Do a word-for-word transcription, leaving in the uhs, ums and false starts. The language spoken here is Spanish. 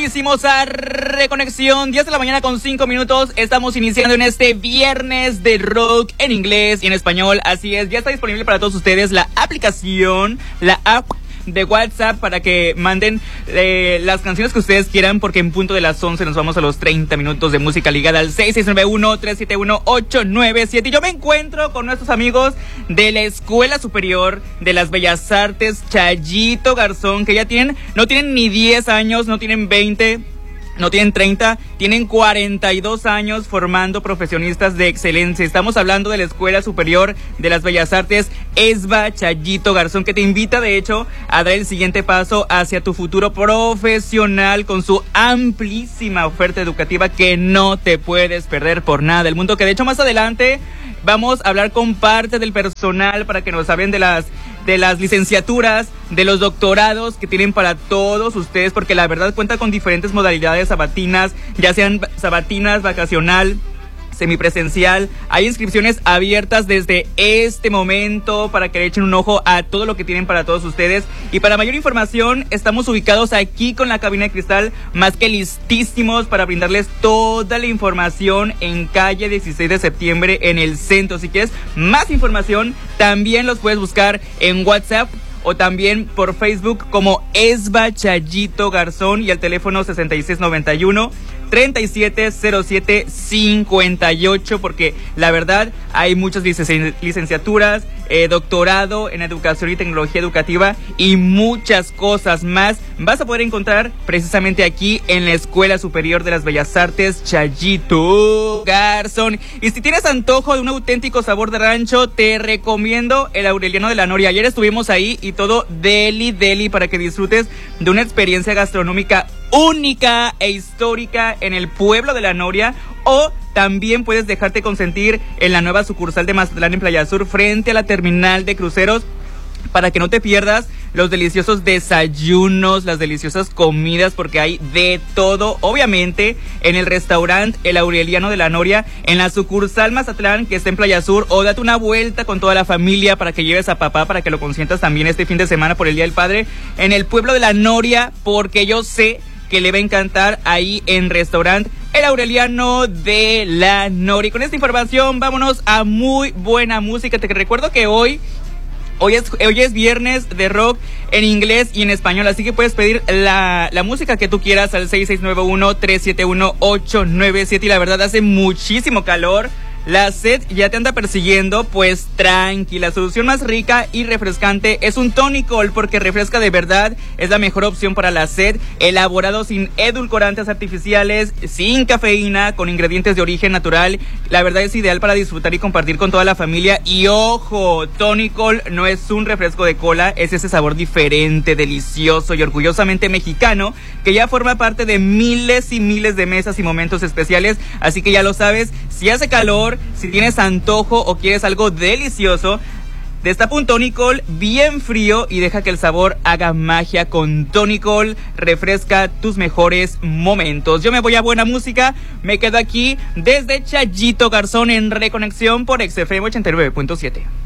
bienvenidísimos a Reconexión, diez de la mañana con cinco minutos. Estamos iniciando en este viernes de rock en inglés y en español. Así es, ya está disponible para todos ustedes la aplicación, la app de WhatsApp para que manden eh, las canciones que ustedes quieran, porque en punto de las once nos vamos a los treinta minutos de música ligada al seis seis nueve uno, tres siete uno, ocho nueve siete. Y yo me encuentro con nuestros amigos de la Escuela Superior de las Bellas Artes Chayito Garzón, que ya tienen, no tienen ni diez años, no tienen veinte, no tienen treinta, tienen cuarenta y dos años formando profesionistas de excelencia. Estamos hablando de la Escuela Superior de las Bellas Artes ESBA Chayito Garzón, que te invita de hecho a dar el siguiente paso hacia tu futuro profesional con su amplísima oferta educativa que no te puedes perder por nada del mundo. Que de hecho más adelante vamos a hablar con parte del personal para que nos hablen de las de las licenciaturas, de los doctorados que tienen para todos ustedes, porque la verdad cuenta con diferentes modalidades sabatinas, ya sean sabatinas, vacacional, semipresencial. Hay inscripciones abiertas desde este momento para que le echen un ojo a todo lo que tienen para todos ustedes. Y para mayor información, estamos ubicados aquí con la cabina de cristal, más que listísimos para brindarles toda la información en calle dieciséis de septiembre en el centro. Si quieres más información, también los puedes buscar en WhatsApp o también por Facebook como ESBA Chayito Garzón y al teléfono sesenta y seis noventa y uno, treinta y siete cero siete cincuenta y ocho, porque la verdad hay muchas licen- licenciaturas, eh, doctorado en educación y tecnología educativa y muchas cosas más vas a poder encontrar precisamente aquí en la Escuela Superior de las Bellas Artes Chayito Garzón. Y si tienes antojo de un auténtico sabor de rancho, te recomiendo el Aureliano de la Noria. Ayer estuvimos ahí y todo deli deli para que disfrutes de una experiencia gastronómica única e histórica en el pueblo de La Noria, o también puedes dejarte consentir en la nueva sucursal de Mazatlán en Playa Sur frente a la terminal de cruceros, para que no te pierdas los deliciosos desayunos, las deliciosas comidas, porque hay de todo, obviamente, en el restaurante El Aureliano de la Noria, en la sucursal Mazatlán, que está en Playa Sur, o date una vuelta con toda la familia para que lleves a papá, para que lo consientas también este fin de semana por el Día del Padre, en el pueblo de La Noria, porque yo sé que le va a encantar ahí en restaurante El Aureliano de la Noria. Y con esta información vámonos a muy buena música. Te recuerdo que hoy Hoy es, hoy es viernes de rock en inglés y en español, así que puedes pedir la, la música que tú quieras al seis seis nueve uno, tres siete uno, ocho nueve siete. Y la verdad hace muchísimo calor, la sed ya te anda persiguiendo, pues tranqui, la solución más rica y refrescante es un Tonicol, porque refresca de verdad, es la mejor opción para la sed, elaborado sin edulcorantes artificiales, sin cafeína, con ingredientes de origen natural. La verdad es ideal para disfrutar y compartir con toda la familia. Y ojo, Tonicol no es un refresco de cola, es ese sabor diferente, delicioso y orgullosamente mexicano, que ya forma parte de miles y miles de mesas y momentos especiales. Así que ya lo sabes, si hace calor, si tienes antojo o quieres algo delicioso, destapa un Tonicol bien frío y deja que el sabor haga magia con Tonicol. Refresca tus mejores momentos. Yo me voy a buena música, me quedo aquí desde Chayito Garzón en Reconexión por X F M ochenta y nueve punto siete.